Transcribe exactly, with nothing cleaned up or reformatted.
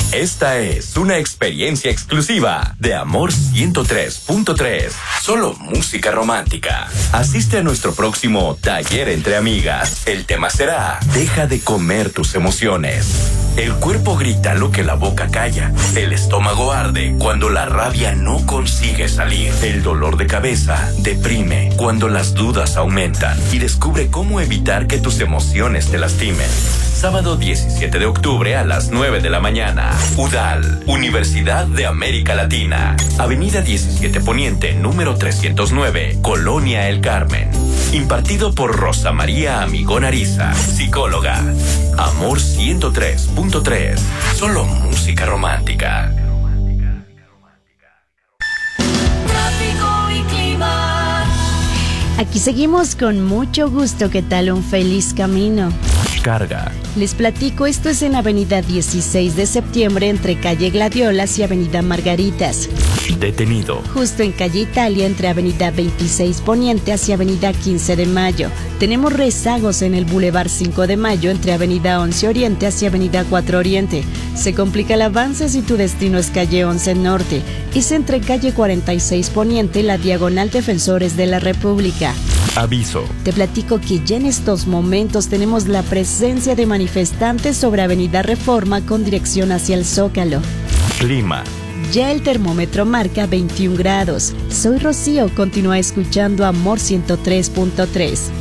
Esta es una experiencia exclusiva de Amor ciento tres punto tres. Solo música romántica. Asiste a nuestro próximo taller entre amigas. El tema será: deja de comer tus emociones. El cuerpo grita lo que la boca calla. El estómago arde cuando la rabia no consigue salir. El dolor de cabeza deprime cuando las dudas aumentan. Y descubre cómo evitar que tus emociones te lastimen. Sábado diecisiete de octubre a las nueve de la mañana. UDAL, Universidad de América Latina. Avenida diecisiete Poniente, número trescientos nueve, Colonia El Carmen. Impartido por Rosa María Amigón Ariza, psicóloga. Amor ciento tres punto tres. Solo música romántica. Tráfico y clima. Aquí seguimos con mucho gusto. ¿Qué tal? Un feliz camino. Carga. Les platico, esto es en Avenida dieciséis de septiembre entre Calle Gladiolas y Avenida Margaritas. Detenido. Justo en Calle Italia entre Avenida veintiséis Poniente hacia Avenida quince de Mayo. Tenemos rezagos en el Boulevard cinco de Mayo entre Avenida once Oriente hacia Avenida cuatro Oriente. Se complica el avance si tu destino es Calle once Norte. Es entre Calle cuarenta y seis Poniente y la Diagonal Defensores de la República. Aviso. Te platico que ya en estos momentos tenemos la presencia de manifestantes sobre Avenida Reforma con dirección hacia el Zócalo. Clima. Ya el termómetro marca veintiún grados. Soy Rocío, continúa escuchando Amor ciento tres punto tres.